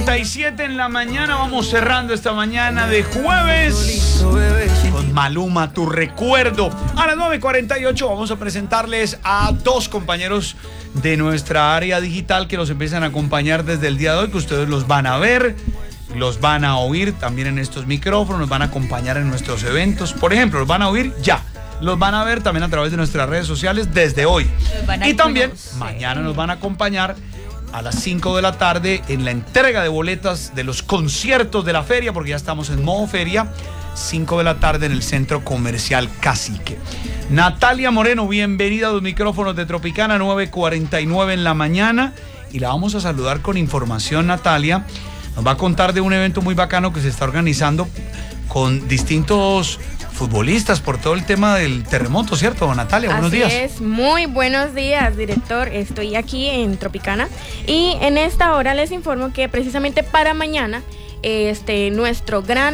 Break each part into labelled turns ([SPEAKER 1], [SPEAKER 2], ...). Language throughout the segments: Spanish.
[SPEAKER 1] 9:47 en la mañana. Vamos cerrando esta mañana de jueves con Maluma, Tu Recuerdo. A las 9:48 vamos a presentarles a dos compañeros de nuestra área digital que los empiezan a acompañar desde el día de hoy, que ustedes los van a ver, los van a oír también en estos micrófonos, los van a acompañar en nuestros eventos. Por ejemplo, los van a oír ya. Los van a ver también a través de nuestras redes sociales desde hoy. Y también mañana nos van a acompañar a las 5 de la tarde en la entrega de boletas de los conciertos de la feria, porque ya estamos en modo feria. 5 de la tarde en el Centro Comercial Cacique. Natalia Moreno, bienvenida a los micrófonos de Tropicana, 9:49 en la mañana. Y la vamos a saludar con información, Natalia. Nos va a contar de un evento muy bacano que se está organizando con distintos futbolistas por todo el tema del terremoto, ¿cierto, Natalia? Buenos días.
[SPEAKER 2] Así es, muy buenos días, director. Estoy aquí en Tropicana y en esta hora les informo que precisamente para mañana nuestro gran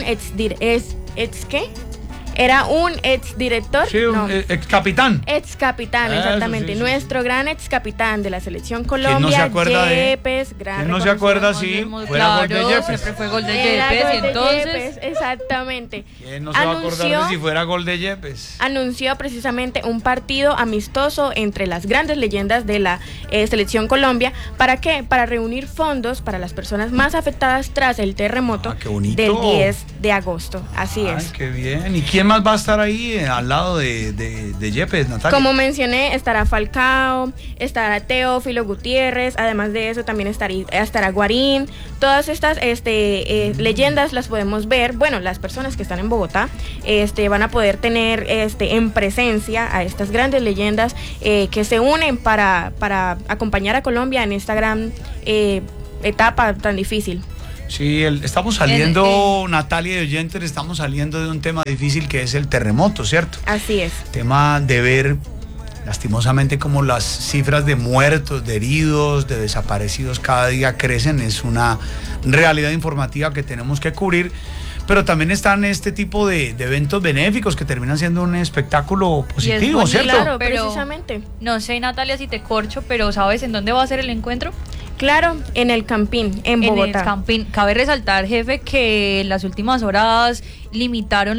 [SPEAKER 2] era un exdirector.
[SPEAKER 1] Sí, un excapitán.
[SPEAKER 2] Excapitán, exactamente.
[SPEAKER 1] Sí.
[SPEAKER 2] Nuestro gran excapitán de la selección Colombia,
[SPEAKER 1] ¿Quién no se acuerda
[SPEAKER 2] Yepes,
[SPEAKER 1] de? ¿Quién no se acuerda? Sí,
[SPEAKER 3] fuera gol de Yepes. Siempre fue gol de Yepes, y entonces...
[SPEAKER 2] Yepes, exactamente.
[SPEAKER 1] ¿Quién no se va a acordar de si fuera gol de Yepes?
[SPEAKER 2] Anunció precisamente un partido amistoso entre las grandes leyendas de la selección Colombia. ¿Para qué? Para reunir fondos para las personas más afectadas tras el terremoto del 10 de agosto. Así es.
[SPEAKER 1] Qué bien. ¿Y quién más va a estar ahí al lado de Yepes, Natalia?
[SPEAKER 2] Como mencioné, estará Falcao, estará Teófilo Gutiérrez, además de eso también estará Guarín. Todas estas leyendas las podemos ver, bueno, las personas que están en Bogotá van a poder tener en presencia a estas grandes leyendas que se unen para acompañar a Colombia en esta gran etapa tan difícil.
[SPEAKER 1] Sí, estamos saliendo, Natalia y oyentes, estamos saliendo de un tema difícil que es el terremoto, ¿cierto?
[SPEAKER 2] Así es.
[SPEAKER 1] Tema de ver, lastimosamente, como las cifras de muertos, de heridos, de desaparecidos cada día crecen. Es una realidad informativa que tenemos que cubrir. Pero también están este tipo de eventos benéficos que terminan siendo un espectáculo positivo, ¿cierto?
[SPEAKER 2] Claro, precisamente.
[SPEAKER 3] No sé, Natalia, si te corcho, pero ¿sabes en dónde va a ser el encuentro?
[SPEAKER 2] Claro, en el Campín, en Bogotá.
[SPEAKER 3] En el Campín. Cabe resaltar, jefe, que en las últimas horas limitaron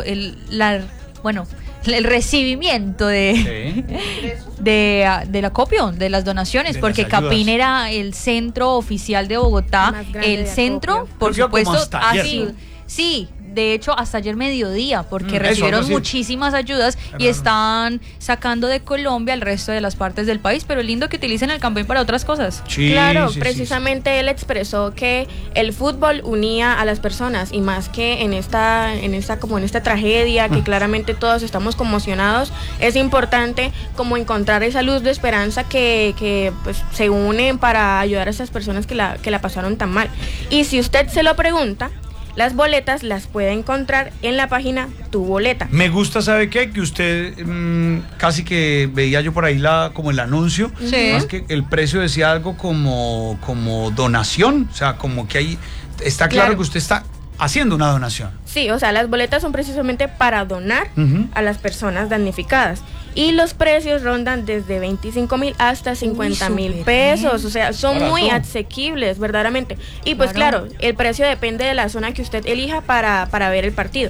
[SPEAKER 3] el recibimiento del acopio, de las donaciones, porque Campín era el centro oficial de Bogotá, el centro, por supuesto, así. Sí, de hecho, hasta ayer mediodía, porque recibieron muchísimas ayudas y están sacando de Colombia al resto de las partes del país, pero lindo que utilicen el Campín para otras cosas.
[SPEAKER 1] Sí,
[SPEAKER 2] claro, precisamente él expresó que el fútbol unía a las personas y más que en esta tragedia que claramente todos estamos conmocionados, es importante como encontrar esa luz de esperanza que pues se unen para ayudar a esas personas que la pasaron tan mal. Y si usted se lo pregunta, las boletas las puede encontrar en la página Tu Boleta.
[SPEAKER 1] Me gusta, ¿sabe qué? Que usted casi que veía yo por ahí como el anuncio.
[SPEAKER 3] Sí.
[SPEAKER 1] Más que el precio decía algo como donación. O sea, como que ahí está claro que usted está haciendo una donación.
[SPEAKER 2] Sí, o sea, las boletas son precisamente para donar a las personas damnificadas. Y los precios rondan desde 25,000 hasta 50,000 pesos. O sea, son muy asequibles, verdaderamente. Y pues claro, el precio depende de la zona que usted elija para ver el partido.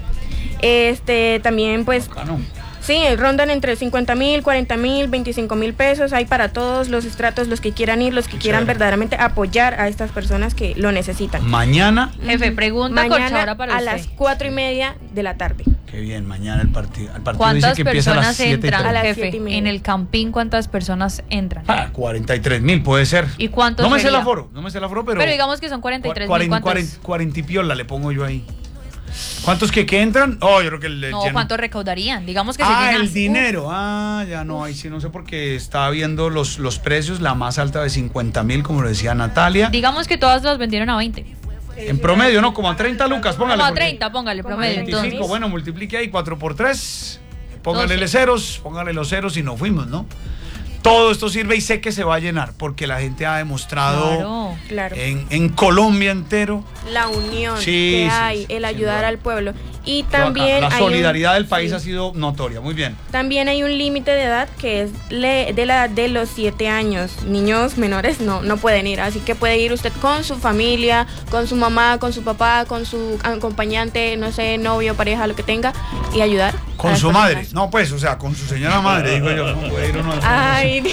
[SPEAKER 2] También pues...
[SPEAKER 1] Bacano.
[SPEAKER 2] Sí, rondan entre 50,000, 40,000, 25,000 pesos. Hay para todos los estratos, los que quieran ir, los que quieran verdaderamente apoyar a estas personas que lo necesitan.
[SPEAKER 1] Mañana.
[SPEAKER 3] Jefe, pregunta corchadora para
[SPEAKER 2] a
[SPEAKER 3] usted.
[SPEAKER 2] las 4:30 de la tarde.
[SPEAKER 1] Qué bien, mañana el partido. El partido
[SPEAKER 3] ¿Cuántas
[SPEAKER 1] dice que empieza
[SPEAKER 3] personas
[SPEAKER 1] a las 7:30.
[SPEAKER 3] entran,
[SPEAKER 2] A las
[SPEAKER 3] jefe?
[SPEAKER 2] 7:30.
[SPEAKER 3] En el Campín, ¿cuántas personas entran?
[SPEAKER 1] 43,000 puede ser.
[SPEAKER 3] ¿Y cuántos
[SPEAKER 1] No me sé el
[SPEAKER 3] sería?
[SPEAKER 1] aforo, pero...
[SPEAKER 3] Pero digamos que son 43,000.
[SPEAKER 1] 40 y piola le pongo yo ahí. ¿Cuántos que entran? Oh, yo creo que
[SPEAKER 3] No, ¿cuánto recaudarían? Digamos que se llenan.
[SPEAKER 1] el dinero. Ya no, ahí sí no sé porque estaba viendo los precios, la más alta de 50,000, como lo decía Natalia.
[SPEAKER 3] Digamos que todas las vendieron a 20.
[SPEAKER 1] En promedio, ¿no? Como a 30 lucas, póngale.
[SPEAKER 3] Como a 30, póngale promedio.
[SPEAKER 1] 25,
[SPEAKER 3] Entonces,
[SPEAKER 1] bueno, multiplique ahí 4 por 3. Póngale
[SPEAKER 3] 12.
[SPEAKER 1] los ceros, póngale los ceros y nos fuimos, ¿no? Todo esto sirve y sé que se va a llenar porque la gente ha demostrado
[SPEAKER 2] Claro.
[SPEAKER 1] en Colombia entero
[SPEAKER 2] La unión
[SPEAKER 1] Sí,
[SPEAKER 2] que hay,
[SPEAKER 1] sí,
[SPEAKER 2] el
[SPEAKER 1] sin
[SPEAKER 2] ayudar
[SPEAKER 1] duda.
[SPEAKER 2] al pueblo. Y también
[SPEAKER 1] la solidaridad del país ha sido notoria, muy bien.
[SPEAKER 2] También hay un límite de edad que es de la edad de los 7 años. Niños menores no pueden ir, así que puede ir usted con su familia, con su mamá, con su papá, con su acompañante, no sé, novio, pareja, lo que tenga, y ayudar.
[SPEAKER 1] Con su madre, no pues, o sea, con su señora madre, digo yo, no puede ir uno.
[SPEAKER 2] Ay.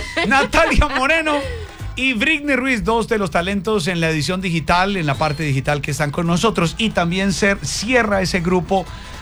[SPEAKER 1] Natalia Moreno y Britney Ruiz, dos de los talentos en la edición digital, en la parte digital que están con nosotros, y también cierra ese grupo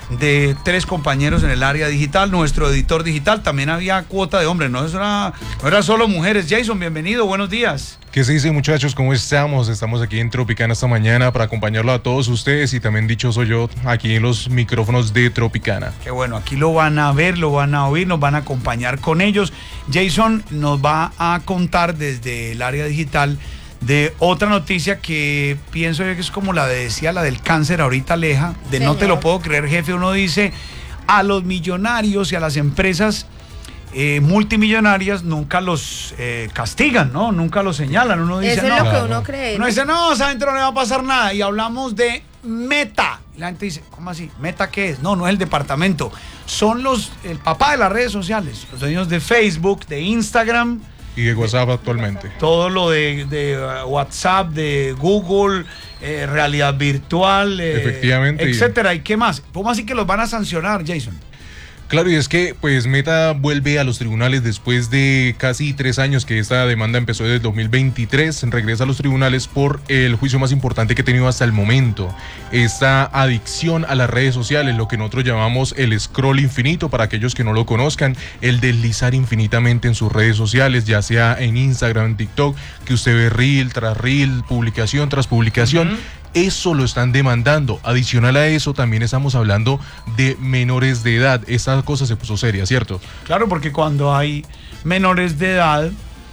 [SPEAKER 1] de 3 compañeros en el área digital, nuestro editor digital. También había cuota de hombres, no era solo mujeres. Jason, bienvenido, buenos días.
[SPEAKER 4] ¿Qué se dice, muchachos? ¿Cómo estamos? Estamos aquí en Tropicana esta mañana para acompañarlo a todos ustedes, y también dichoso yo aquí en los micrófonos de Tropicana.
[SPEAKER 1] Qué bueno, aquí lo van a ver, lo van a oír, nos van a acompañar con ellos. Jason nos va a contar desde el área digital de otra noticia que pienso yo que es como la del cáncer ahorita, Aleja, de no te lo puedo creer, jefe. Uno dice, a los millonarios y a las empresas multimillonarias nunca los castigan, ¿no? Nunca los señalan. Uno dice,
[SPEAKER 2] eso es lo que uno cree.
[SPEAKER 1] Uno dice, no, a esa gente no le va a pasar nada. Y hablamos de Meta. Y la gente dice, ¿cómo así? ¿Meta qué es? No es el departamento. Son el papá de las redes sociales, los dueños de Facebook, de Instagram
[SPEAKER 4] y de WhatsApp actualmente.
[SPEAKER 1] Todo lo de WhatsApp, de Google, realidad virtual,
[SPEAKER 4] efectivamente,
[SPEAKER 1] etcétera. ¿Y qué más? ¿Cómo así que los van a sancionar, Jason?
[SPEAKER 4] Claro, y es que pues Meta vuelve a los tribunales después de casi 3 años que esta demanda empezó desde el 2023, regresa a los tribunales por el juicio más importante que ha tenido hasta el momento, esta adicción a las redes sociales, lo que nosotros llamamos el scroll infinito, para aquellos que no lo conozcan, el deslizar infinitamente en sus redes sociales, ya sea en Instagram, en TikTok, que usted ve reel tras reel, publicación tras publicación. Eso lo están demandando. Adicional a eso, también estamos hablando de menores de edad. Esta cosa se puso seria, ¿cierto?
[SPEAKER 1] Claro, porque cuando hay menores de edad,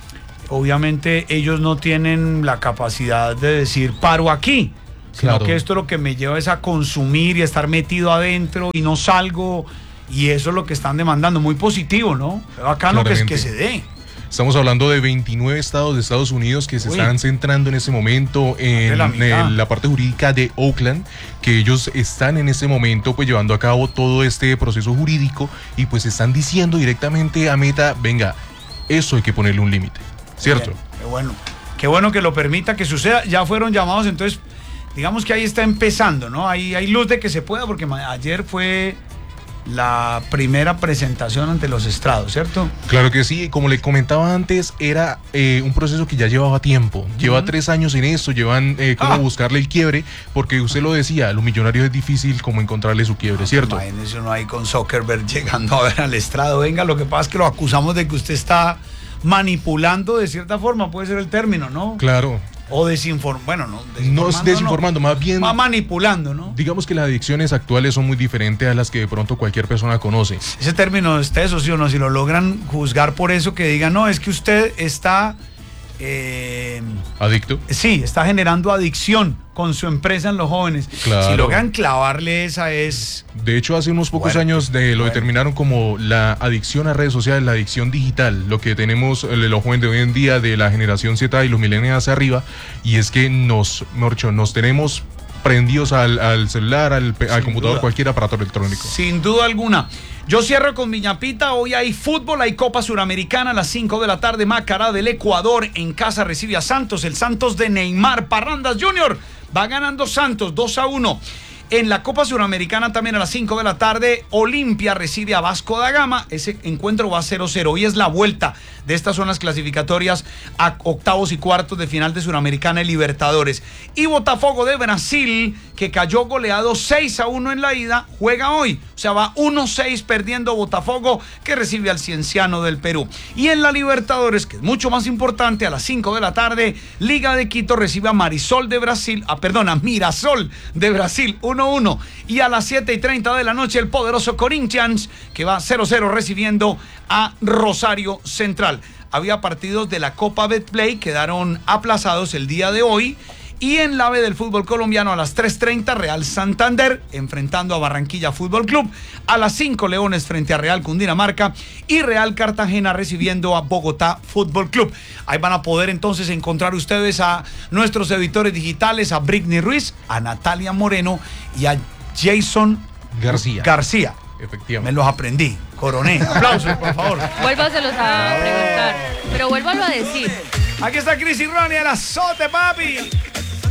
[SPEAKER 1] obviamente ellos no tienen la capacidad de decir paro aquí, sino que esto lo que me lleva es a consumir y a estar metido adentro y no salgo, y eso es lo que están demandando. Muy positivo, ¿no? Bacano que se dé.
[SPEAKER 4] Estamos hablando de 29 estados de Estados Unidos que se están centrando en ese momento en la parte jurídica de Oakland, que ellos están en ese momento pues llevando a cabo todo este proceso jurídico, y pues están diciendo directamente a Meta, venga, eso hay que ponerle un límite, ¿cierto?
[SPEAKER 1] Bien, qué bueno que lo permita que suceda. Ya fueron llamados, entonces digamos que ahí está empezando, ¿no? Hay luz de que se pueda, porque ayer fue la primera presentación ante los estrados, ¿cierto?
[SPEAKER 4] Claro que sí, como le comentaba antes, era un proceso que ya llevaba tiempo, lleva 3 años en esto, llevan como buscarle el quiebre, porque usted lo decía, a los millonarios es difícil como encontrarle su quiebre, ¿cierto?
[SPEAKER 1] Imagínese uno ahí con Zuckerberg llegando a ver al estrado. Venga, lo que pasa es que lo acusamos de que usted está manipulando, de cierta forma, puede ser el término, ¿no?
[SPEAKER 4] Claro.
[SPEAKER 1] O desinformando,
[SPEAKER 4] no es desinformando, más bien
[SPEAKER 1] va manipulando, ¿no?
[SPEAKER 4] Digamos que las adicciones actuales son muy diferentes a las que de pronto cualquier persona conoce.
[SPEAKER 1] Ese término está eso, ¿sí o no? Si lo logran juzgar por eso, que digan, no, es que usted está
[SPEAKER 4] ¿adicto?
[SPEAKER 1] Sí, está generando adicción con su empresa en los jóvenes.
[SPEAKER 4] Claro.
[SPEAKER 1] Si logran clavarle esa es...
[SPEAKER 4] De hecho, hace unos pocos años lo determinaron como la adicción a redes sociales, la adicción digital, lo que tenemos los jóvenes de hoy en día, de la generación Z y los millennials hacia arriba, y es que nos tenemos prendidos al celular, al computador, cualquier aparato electrónico.
[SPEAKER 1] Sin duda alguna. Yo cierro con mi ñapita. Hoy hay fútbol, hay Copa Suramericana a las 5 de la tarde. Macará del Ecuador en casa recibe a Santos. El Santos de Neymar Parrandas Jr. va ganando Santos 2-1. En la Copa Suramericana también a las 5 de la tarde, Olimpia recibe a Vasco da Gama. Ese encuentro va 0-0. Hoy es la vuelta de estas zonas clasificatorias a octavos y cuartos de final de Suramericana y Libertadores. Y Botafogo de Brasil, que cayó goleado 6-1 en la ida, juega hoy. O sea, va 1-6 perdiendo Botafogo, que recibe al Cienciano del Perú. Y en la Libertadores, que es mucho más importante, a las 5 de la tarde, Liga de Quito recibe a Mirasol de Brasil, a de Brasil, 1-1. Y a las 7:30 de la noche, el poderoso Corinthians, que va 0-0 recibiendo a Rosario Central. Había partidos de la Copa Betplay, quedaron aplazados el día de hoy. Y en la B del fútbol colombiano a las 3:30, Real Santander enfrentando a Barranquilla Fútbol Club. A las 5, Leones frente a Real Cundinamarca. Y Real Cartagena recibiendo a Bogotá Fútbol Club. Ahí van a poder entonces encontrar ustedes a nuestros editores digitales, a Britney Ruiz, a Natalia Moreno y a Jason
[SPEAKER 4] García. Efectivamente.
[SPEAKER 1] Me los aprendí. Coroné. Aplausos, por favor.
[SPEAKER 3] Vuélvaselos a preguntar. Pero vuélvalo a decir.
[SPEAKER 1] Aquí está Chris y Ronnie, el azote, papi.